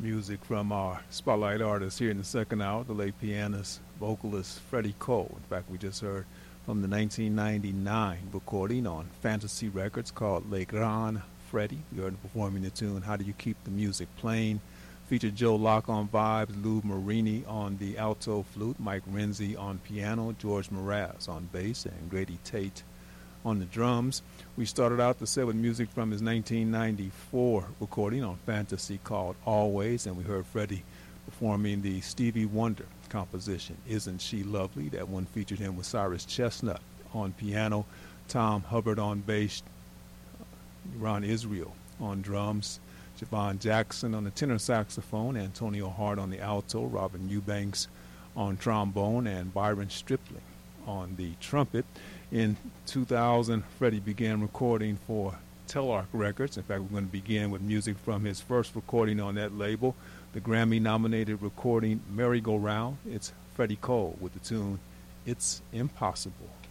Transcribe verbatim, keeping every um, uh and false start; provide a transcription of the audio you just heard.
Music from our spotlight artist here in the second hour, the late pianist, vocalist Freddie Cole. In fact, we just heard from the nineteen ninety-nine recording on Fantasy Records called Le Grand Freddie. We heard him performing the tune How Do You Keep the Music Playing. Featured Joe Locke on vibes, Lou Marini on the alto flute, Mike Renzi on piano, George Mraz on bass, and Grady Tate on the drums. We started out the set with music from his nineteen ninety-four recording on Fantasy called Always, and we heard Freddie performing the Stevie Wonder composition, Isn't She Lovely? That one featured him with Cyrus Chestnut on piano, Tom Hubbard on bass, Ron Israel on drums, Javon Jackson on the tenor saxophone, Antonio Hart on the alto, Robin Eubanks on trombone, and Byron Stripling on the trumpet. In two thousand, Freddie began recording for Telarc Records. In fact, we're going to begin with music from his first recording on that label, the Grammy-nominated recording Merry Go Round. It's Freddie Cole with the tune It's Impossible.